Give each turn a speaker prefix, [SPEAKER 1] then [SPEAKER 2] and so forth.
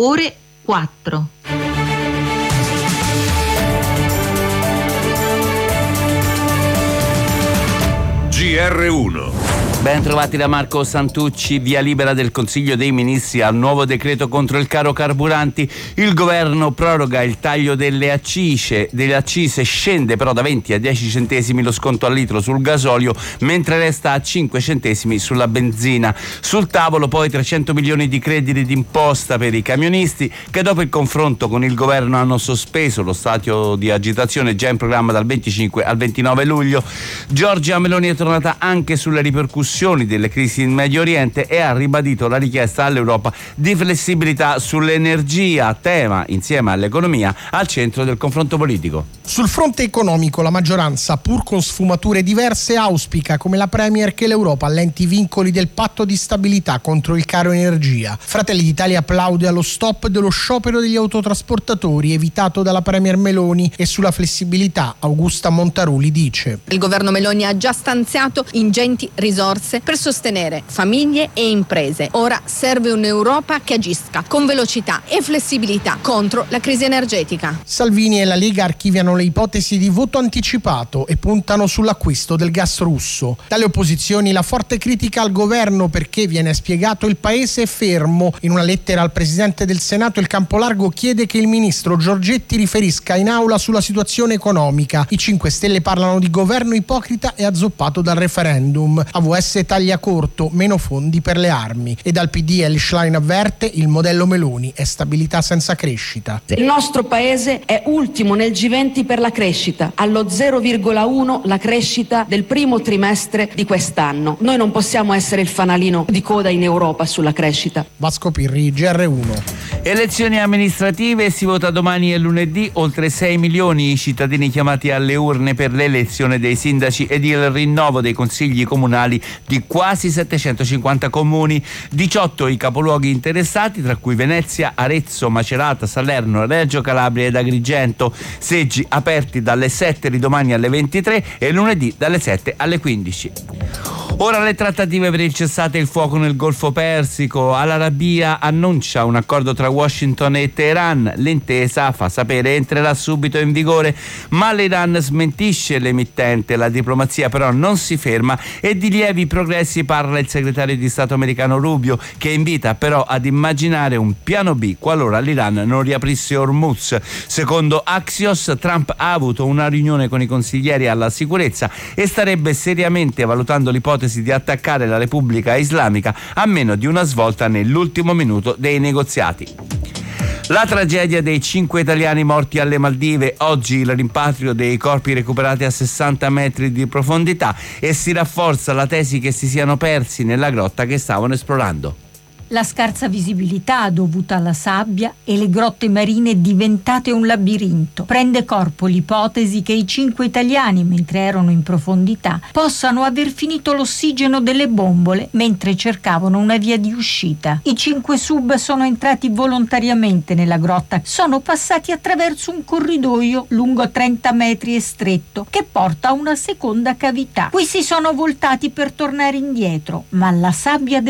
[SPEAKER 1] ore 4.
[SPEAKER 2] GR1.
[SPEAKER 3] Ben trovati da Marco Santucci. Via libera del Consiglio dei Ministri al nuovo decreto contro il caro carburanti. Il governo proroga il taglio delle accise, scende però da 20 a 10 centesimi lo sconto al litro sul gasolio, mentre resta a 5 centesimi sulla benzina. Sul tavolo poi 300 milioni di crediti d'imposta per i camionisti, che dopo il confronto con il governo hanno sospeso lo stato di agitazione già in programma dal 25 al 29 luglio. Giorgia Meloni è tornata anche sulle ripercussioni delle crisi in Medio Oriente e ha ribadito la richiesta all'Europa di flessibilità sull'energia, tema insieme all'economia al centro del confronto politico.
[SPEAKER 4] Sul fronte economico la maggioranza, pur con sfumature diverse, auspica come la Premier che l'Europa allenti i vincoli del patto di stabilità contro il caro energia. Fratelli d'Italia applaude allo stop dello sciopero degli autotrasportatori evitato dalla Premier Meloni e sulla flessibilità Augusta Montaruli dice:
[SPEAKER 5] il governo Meloni ha già stanziato ingenti risorse per sostenere famiglie e imprese. Ora serve un'Europa che agisca con velocità e flessibilità contro la crisi energetica.
[SPEAKER 4] Salvini e la Lega archiviano le ipotesi di voto anticipato e puntano sull'acquisto del gas russo. Dalle opposizioni la forte critica al governo perché viene spiegato il paese è fermo. In una lettera al Presidente del Senato il Campolargo chiede che il ministro Giorgetti riferisca in aula sulla situazione economica. I 5 Stelle parlano di governo ipocrita e azzoppato dal referendum. AVS taglia corto, meno fondi per le armi. E dal PD Elly Schlein avverte: il modello Meloni è stabilità senza crescita.
[SPEAKER 6] Il nostro paese è ultimo nel G20 per la crescita, allo 0,1 la crescita del primo trimestre di quest'anno. Noi non possiamo essere il fanalino di coda in Europa sulla crescita.
[SPEAKER 4] Vasco Pirri, GR1.
[SPEAKER 3] Elezioni amministrative, si vota domani e lunedì. Oltre 6 milioni i cittadini chiamati alle urne per l'elezione dei sindaci ed il rinnovo dei consigli comunali di quasi 750 comuni. 18 i capoluoghi interessati, tra cui Venezia, Arezzo, Macerata, Salerno, Reggio Calabria ed Agrigento. Seggi aperti dalle 7 di domani alle 23 e lunedì dalle 7 alle 15. Ora le trattative per il cessate il fuoco nel Golfo Persico. Al-Arabia annuncia un accordo tra Washington e Teheran. L'intesa, fa sapere, entrerà subito in vigore, ma l'Iran smentisce l'emittente. La diplomazia però non si ferma e di lievi progressi parla il segretario di Stato americano Rubio, che invita però ad immaginare un piano B qualora l'Iran non riaprisse Hormuz. Secondo Axios, Trump ha avuto una riunione con i consiglieri alla sicurezza e starebbe seriamente valutando l'ipotesi di attaccare la Repubblica Islamica a meno di una svolta nell'ultimo minuto dei negoziati. La tragedia dei 5 italiani morti alle Maldive, oggi il rimpatrio dei corpi recuperati a 60 metri di profondità e si rafforza la tesi che si siano persi nella grotta che stavano esplorando.
[SPEAKER 7] La scarsa visibilità dovuta alla sabbia e le grotte marine diventate un labirinto. Prende corpo l'ipotesi che i 5 italiani, mentre erano in profondità, possano aver finito l'ossigeno delle bombole mentre cercavano una via di uscita. I 5 sub sono entrati volontariamente nella grotta, sono passati attraverso un corridoio lungo 30 metri e stretto che porta a una seconda cavità. Qui si sono voltati per tornare indietro, ma la sabbia